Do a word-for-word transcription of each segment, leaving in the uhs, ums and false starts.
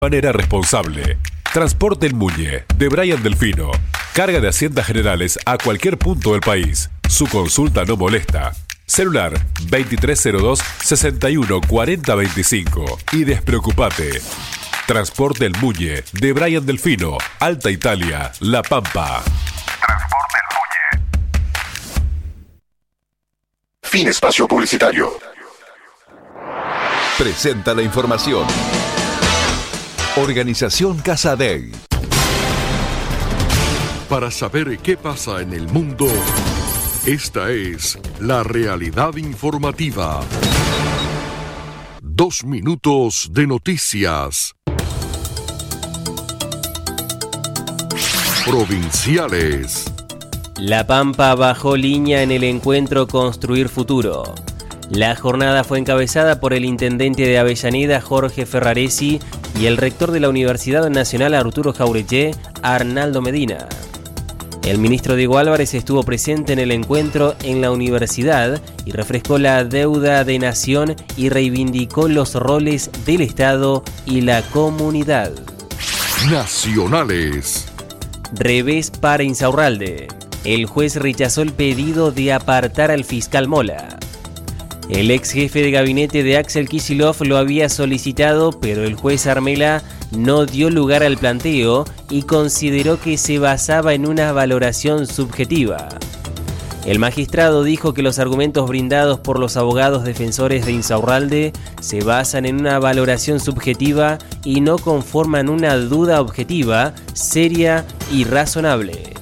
manera responsable. Transporte El Muelle, de Brian Delfino. Carga de haciendas generales a cualquier punto del país. Su consulta no molesta. Celular veintitrés cero dos, sesenta y uno, cuarenta veinticinco. Y despreocupate. Transporte El Muelle, de Brian Delfino, Alta Italia, La Pampa. Transporte El Muelle. Fin espacio publicitario. Presenta la información. Organización Casadei. Para saber qué pasa en el mundo, esta es la realidad informativa. Dos minutos de noticias. Provinciales. La Pampa bajó línea en el encuentro Construir Futuro. La jornada fue encabezada por el intendente de Avellaneda, Jorge Ferraresi, y el rector de la Universidad Nacional, Arturo Jauretche, Arnaldo Medina. El ministro Diego Álvarez estuvo presente en el encuentro en la universidad y refrescó la deuda de nación y reivindicó los roles del Estado y la comunidad. Nacionales. Revés para Insaurralde. El juez rechazó el pedido de apartar al fiscal Mola. El ex jefe de gabinete de Axel Kicillof lo había solicitado, pero el juez Armela no dio lugar al planteo y consideró que se basaba en una valoración subjetiva. El magistrado dijo que los argumentos brindados por los abogados defensores de Insaurralde se basan en una valoración subjetiva y no conforman una duda objetiva, seria y razonable.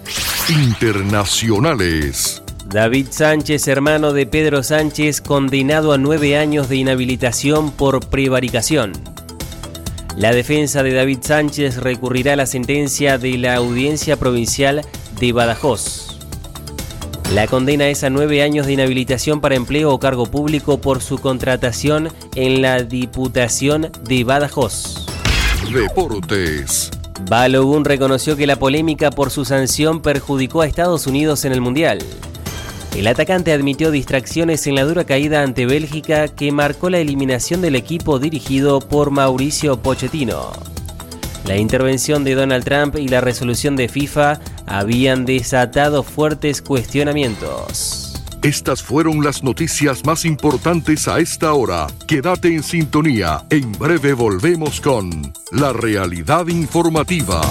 Internacionales. David Sánchez, hermano de Pedro Sánchez, condenado a nueve años de inhabilitación por prevaricación. La defensa de David Sánchez recurrirá a la sentencia de la Audiencia Provincial de Badajoz. La condena es a nueve años de inhabilitación para empleo o cargo público por su contratación en la Diputación de Badajoz. Deportes. Balogun reconoció que la polémica por su sanción perjudicó a Estados Unidos en el Mundial. El atacante admitió distracciones en la dura caída ante Bélgica que marcó la eliminación del equipo dirigido por Mauricio Pochettino. La intervención de Donald Trump y la resolución de FIFA habían desatado fuertes cuestionamientos. Estas fueron las noticias más importantes a esta hora. Quédate en sintonía. En breve volvemos con La Realidad Informativa.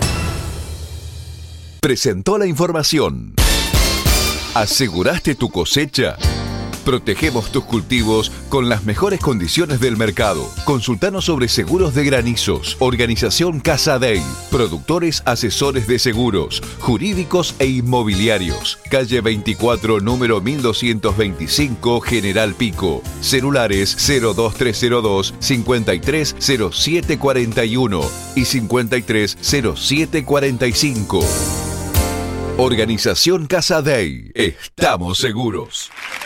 Presentó la información. ¿Aseguraste tu cosecha? Protegemos tus cultivos con las mejores condiciones del mercado. Consultanos sobre seguros de granizos. Organización Casadei. Productores asesores de seguros, jurídicos e inmobiliarios. Calle veinticuatro, número mil doscientos veinticinco, General Pico. Celulares cero dos tres cero dos, cincuenta y tres cero siete cuarenta y uno y cincuenta y tres cero siete cuarenta y cinco. Organización Casadei. Estamos seguros.